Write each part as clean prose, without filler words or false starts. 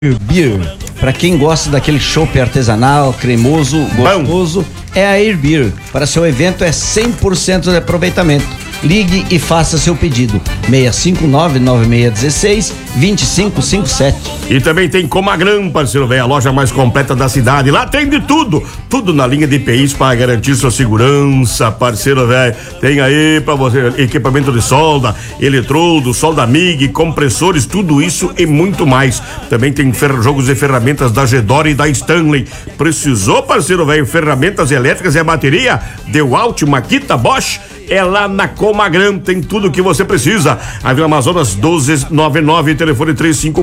Beer. Para quem gosta daquele chopp artesanal, cremoso, gostoso, é a Air Beer. Para seu evento é 100% de aproveitamento. Ligue e faça seu pedido. 659-9616-2557. E também tem Comagran, parceiro velho, a loja mais completa da cidade. Lá tem de tudo, tudo na linha de EPIs para garantir sua segurança, parceiro velho. Tem aí para você equipamento de solda, eletrodo, solda MIG, compressores, tudo isso e muito mais. Também tem jogos e ferramentas da Gedore e da Stanley. Precisou, parceiro velho, ferramentas elétricas e a bateria? DeWalt, Makita, Bosch? É lá na Comagran, tem tudo o que você precisa. Avenida Amazonas 1299, telefone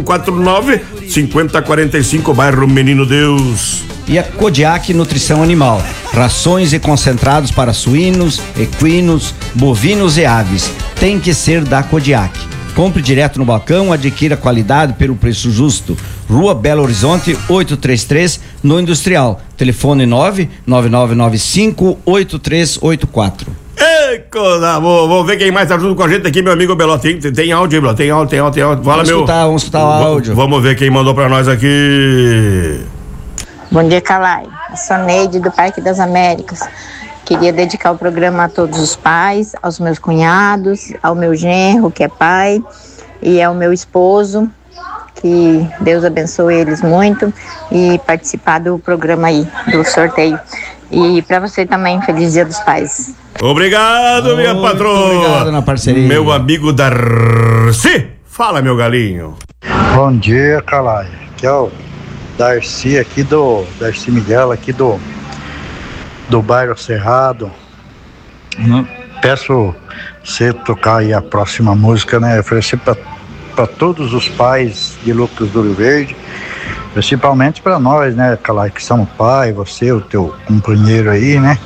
3549-5045, bairro Menino Deus. E a Kodiak Nutrição Animal, rações e concentrados para suínos, equinos, bovinos e aves. Tem que ser da Kodiak. Compre direto no balcão, adquira qualidade pelo preço justo. Rua Belo Horizonte 833, no Industrial. Telefone 99995-8384. Ei, coisa boa. Vamos ver quem mais tá junto com a gente aqui, meu amigo Beló. Tem áudio, Beló? Tem áudio. Fala, vamos escutar o áudio. Vamos ver quem mandou pra nós aqui. Bom dia, Calai. Eu sou Neide, do Parque das Américas. Queria dedicar o programa a todos os pais, aos meus cunhados, ao meu genro, que é pai, e ao meu esposo. Que Deus abençoe eles muito e participar do programa aí, do sorteio. E pra você também, feliz Dia dos Pais. Obrigado, minha patroa. Obrigado na parceria. Meu amigo Darcy. Fala, meu galinho. Bom dia, Calai. Aqui é o Darcy aqui Darcy Miguel aqui do bairro Cerrado. Peço você tocar aí a próxima música, né? Oferecer para todos os pais de Lucas do Rio Verde, principalmente para nós, né, Calai, que somos pai, você, o teu companheiro aí, né?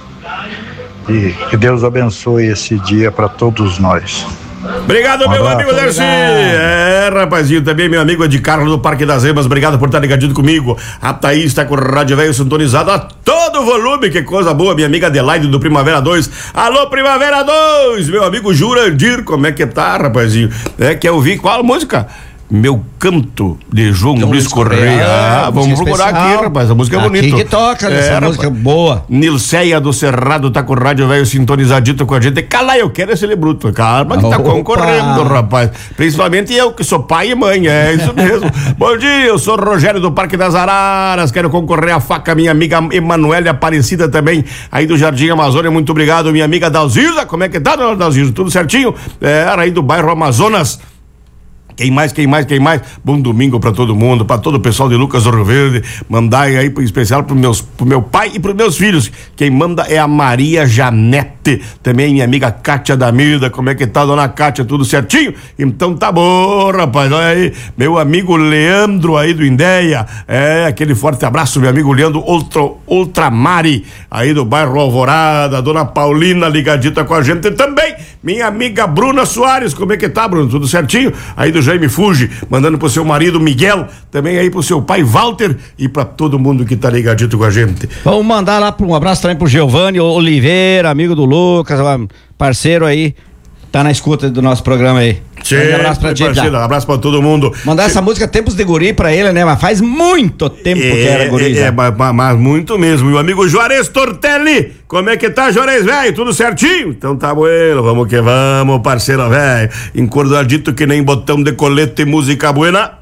E que Deus abençoe esse dia para todos nós. Obrigado, meu amigo Darcy. Rapazinho, também meu amigo Ed Carlos do Parque das Emas, obrigado por estar ligadinho comigo. A Thaís tá com o rádio velho sintonizado a todo volume, que coisa boa. Minha amiga Adelaide do Primavera 2. Alô, Primavera 2, meu amigo Jurandir, como é que tá, rapazinho? Quer ouvir qual música? Meu Canto, de João Luiz Correia. Vamos procurar aqui, rapaz. A música é bonita. Aqui que toca, essa música boa. Nilceia do Cerrado tá com o rádio velho sintonizadito com a gente. Cala, eu quero esse lebruto. Calma que tá concorrendo, rapaz. Principalmente eu, que sou pai e mãe. É isso mesmo. Bom dia, eu sou Rogério do Parque das Araras. Quero concorrer à faca, minha amiga Emanuele Aparecida também, aí do Jardim Amazônia. Muito obrigado, minha amiga Dalzisa. Como é que tá, dona Dalzisa? Tudo certinho? Aí do bairro Amazonas. Quem mais? Bom domingo pra todo mundo, pra todo o pessoal de Lucas do Rio Verde. Mandar aí em especial pro meu pai e pros meus filhos. Quem manda é a Maria Janete, também minha amiga Cátia da Mida. Como é que tá, dona Cátia? Tudo certinho? Então tá bom, rapaz. Olha aí, meu amigo Leandro aí do Indéia. Aquele forte abraço, meu amigo Leandro Ultramari, aí do bairro Alvorada. A dona Paulina ligadita com a gente também. Minha amiga Bruna Soares. Como é que tá, Bruno? Tudo certinho? Aí do Jaime Fuji, mandando pro seu marido Miguel, também aí pro seu pai Walter e pra todo mundo que tá ligadito com a gente. Vamos mandar lá um abraço também pro Giovanni Oliveira, amigo do Lucas, parceiro aí, tá na escuta do nosso programa aí. Um abraço pra ti, um abraço pra todo mundo. Mandar essa música Tempos de Guri pra ele, né? Mas faz muito tempo que era guri. Mas muito mesmo. Meu amigo Juarez Tortelli, como é que tá, Juarez, velho? Tudo certinho? Então tá bueno, vamos que vamos, parceiro velho. Encordadito que nem botão de colete e música buena.